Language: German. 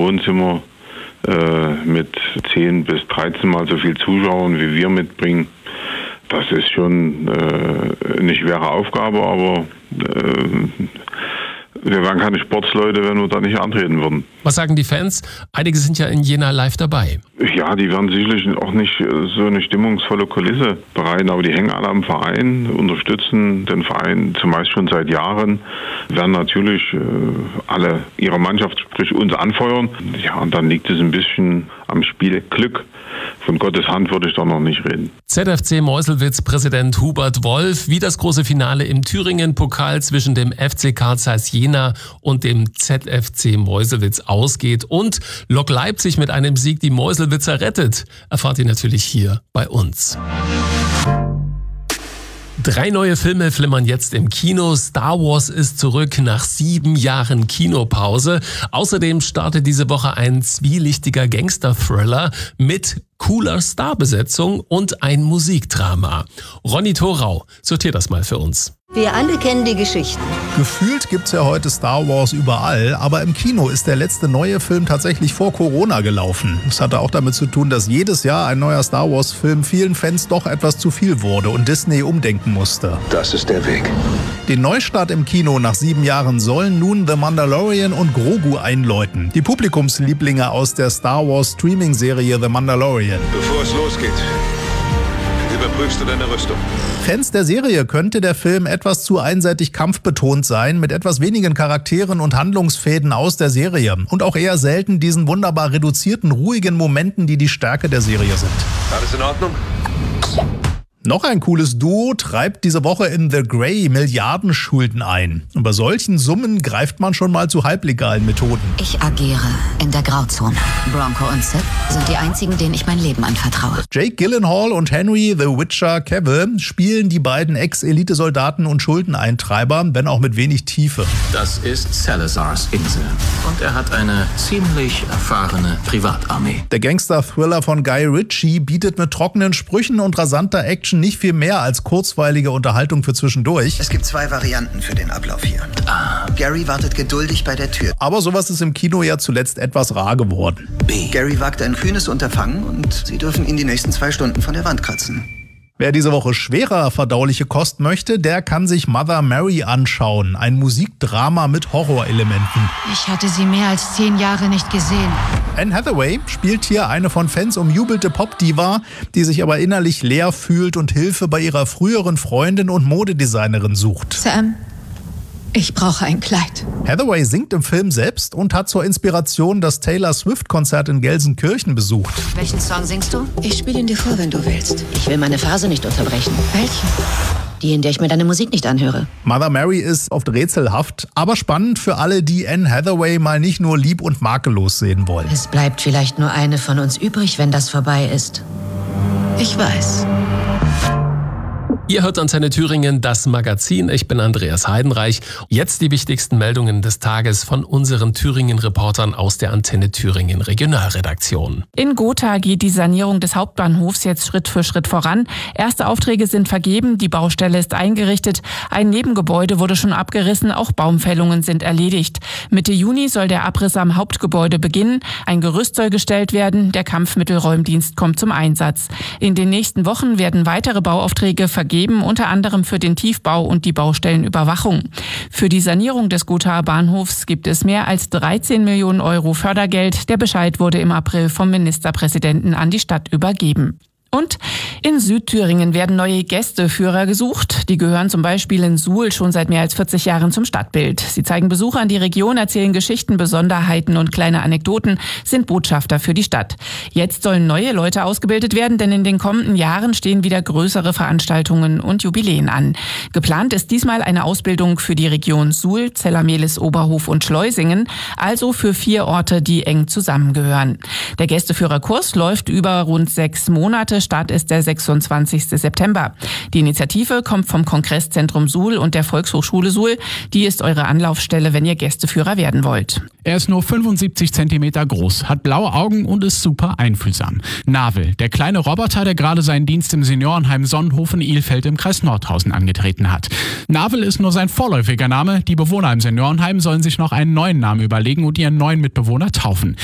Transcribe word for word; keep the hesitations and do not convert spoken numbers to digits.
Wohnzimmer äh, mit zehn bis dreizehn Mal so viel Zuschauern, wie wir mitbringen. Das ist schon äh, eine schwere Aufgabe, aber äh, wir wären keine Sportsleute, wenn wir da nicht antreten würden. Was sagen die Fans? Einige sind ja in Jena live dabei. Ja, die werden sicherlich auch nicht so eine stimmungsvolle Kulisse bereiten, aber die hängen alle am Verein, unterstützen den Verein zumeist schon seit Jahren, werden natürlich äh, alle ihre Mannschaft, sprich uns, anfeuern. Ja, und dann liegt es ein bisschen am Spiel Glück. Von Gottes Hand würde ich da noch nicht reden. Z F C Meuselwitz-Präsident Hubert Wolf, wie das große Finale im Thüringen-Pokal zwischen dem F C Carl Zeiss Jena und dem Z F C Meuselwitz ausgeht und Lok Leipzig mit einem Sieg die Meuselwitzer rettet, erfahrt ihr natürlich hier bei uns. Drei neue Filme flimmern jetzt im Kino. Star Wars ist zurück nach sieben Jahren Kinopause. Außerdem startet diese Woche ein zwielichtiger Gangster-Thriller mit cooler Starbesetzung und ein Musikdrama. Ronny Thorau sortiert das mal für uns. Wir alle kennen die Geschichten. Gefühlt gibt's ja heute Star Wars überall, aber im Kino ist der letzte neue Film tatsächlich vor Corona gelaufen. Das hatte auch damit zu tun, dass jedes Jahr ein neuer Star Wars Film vielen Fans doch etwas zu viel wurde und Disney umdenken musste. Das ist der Weg. Den Neustart im Kino nach sieben Jahren sollen nun The Mandalorian und Grogu einläuten. Die Publikumslieblinge aus der Star Wars Streaming-Serie The Mandalorian. Bevor es losgeht, überprüfst du deine Rüstung. Fans der Serie könnte der Film etwas zu einseitig kampfbetont sein, mit etwas wenigen Charakteren und Handlungsfäden aus der Serie. Und auch eher selten diesen wunderbar reduzierten, ruhigen Momenten, die die Stärke der Serie sind. Alles in Ordnung? Noch ein cooles Duo treibt diese Woche in The Grey Milliardenschulden ein. Und bei solchen Summen greift man schon mal zu halblegalen Methoden. Ich agiere in der Grauzone. Bronco und Sid sind die einzigen, denen ich mein Leben anvertraue. Jake Gyllenhaal und Henry The Witcher Cavill spielen die beiden Ex-Elitesoldaten und Schuldeneintreiber, wenn auch mit wenig Tiefe. Das ist Salazars Insel und er hat eine ziemlich erfahrene Privatarmee. Der Gangster-Thriller von Guy Ritchie bietet mit trockenen Sprüchen und rasanter Action nicht viel mehr als kurzweilige Unterhaltung für zwischendurch. Es gibt zwei Varianten für den Ablauf hier. A. Gary wartet geduldig bei der Tür. Aber sowas ist im Kino ja zuletzt etwas rar geworden. B. Gary wagt ein kühnes Unterfangen und Sie dürfen ihn die nächsten zwei Stunden von der Wand kratzen. Wer diese Woche schwerer verdauliche Kost möchte, der kann sich Mother Mary anschauen. Ein Musikdrama mit Horrorelementen. Ich hatte sie mehr als zehn Jahre nicht gesehen. Anne Hathaway spielt hier eine von Fans umjubelte Popdiva, die sich aber innerlich leer fühlt und Hilfe bei ihrer früheren Freundin und Modedesignerin sucht. Sam, ich brauche ein Kleid. Hathaway singt im Film selbst und hat zur Inspiration das Taylor Swift-Konzert in Gelsenkirchen besucht. Welchen Song singst du? Ich spiele ihn dir vor, wenn du willst. Ich will meine Phase nicht unterbrechen. Welchen? Die, in der ich mir deine Musik nicht anhöre. Mother Mary ist oft rätselhaft, aber spannend für alle, die Anne Hathaway mal nicht nur lieb und makellos sehen wollen. Es bleibt vielleicht nur eine von uns übrig, wenn das vorbei ist. Ich weiß. Ihr hört Antenne Thüringen, das Magazin. Ich bin Andreas Heidenreich. Jetzt die wichtigsten Meldungen des Tages von unseren Thüringen-Reportern aus der Antenne Thüringen Regionalredaktion. In Gotha geht die Sanierung des Hauptbahnhofs jetzt Schritt für Schritt voran. Erste Aufträge sind vergeben, die Baustelle ist eingerichtet. Ein Nebengebäude wurde schon abgerissen, auch Baumfällungen sind erledigt. Mitte Juni soll der Abriss am Hauptgebäude beginnen. Ein Gerüst soll gestellt werden, der Kampfmittelräumdienst kommt zum Einsatz. In den nächsten Wochen werden weitere Bauaufträge vergeben. Unter anderem für den Tiefbau und die Baustellenüberwachung. Für die Sanierung des Gothaer Bahnhofs gibt es mehr als dreizehn Millionen Euro Fördergeld. Der Bescheid wurde im April vom Ministerpräsidenten an die Stadt übergeben. Und in Südthüringen werden neue Gästeführer gesucht. Die gehören zum Beispiel in Suhl schon seit mehr als vierzig Jahren zum Stadtbild. Sie zeigen Besucher an die Region, erzählen Geschichten, Besonderheiten und kleine Anekdoten, sind Botschafter für die Stadt. Jetzt sollen neue Leute ausgebildet werden, denn in den kommenden Jahren stehen wieder größere Veranstaltungen und Jubiläen an. Geplant ist diesmal eine Ausbildung für die Region Suhl, Zellermehlis, Oberhof und Schleusingen, also für vier Orte, die eng zusammengehören. Der Gästeführerkurs läuft über rund sechs Monate. Start ist der sechsundzwanzigsten September. Die Initiative kommt vom Kongresszentrum Suhl und der Volkshochschule Suhl. Die ist eure Anlaufstelle, wenn ihr Gästeführer werden wollt. Er ist nur fünfundsiebzig Zentimeter groß, hat blaue Augen und ist super einfühlsam. Navel, der kleine Roboter, der gerade seinen Dienst im Seniorenheim Sonnenhofen-Ilfeld im Kreis Nordhausen angetreten hat. Navel ist nur sein vorläufiger Name. Die Bewohner im Seniorenheim sollen sich noch einen neuen Namen überlegen und ihren neuen Mitbewohner taufen.